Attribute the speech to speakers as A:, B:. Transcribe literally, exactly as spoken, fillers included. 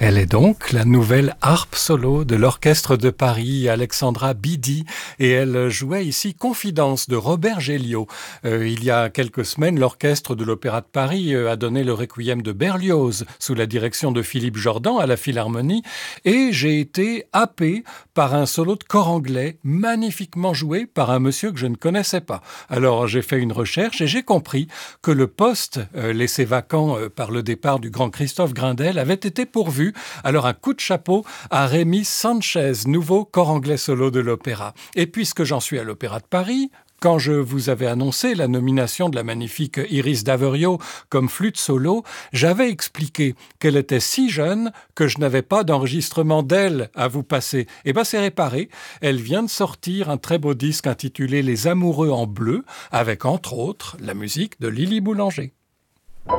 A: Elle est donc la nouvelle harpe solo de l'Orchestre de Paris, Alexandra Bidi, et elle jouait ici Confidence de Robert Géliot. Euh, il y a quelques semaines, l'Orchestre de l'Opéra de Paris euh, a donné le requiem de Berlioz sous la direction de Philippe Jordan à la Philharmonie, et j'ai été happé par un solo de cor anglais magnifiquement joué par un monsieur que je ne connaissais pas. Alors j'ai fait une recherche et j'ai compris que le poste euh, laissé vacant euh, par le départ du grand Christophe Grindel avait été pourvu. Alors un coup de chapeau à Rémi Sanchez, nouveau cor anglais solo de l'opéra. Et puisque j'en suis à l'Opéra de Paris, quand je vous avais annoncé la nomination de la magnifique Iris Daverio comme flûte solo, j'avais expliqué qu'elle était si jeune que je n'avais pas d'enregistrement d'elle à vous passer. Et bien c'est réparé, elle vient de sortir un très beau disque intitulé Les Amoureux en bleu, avec entre autres la musique de Lily Boulanger.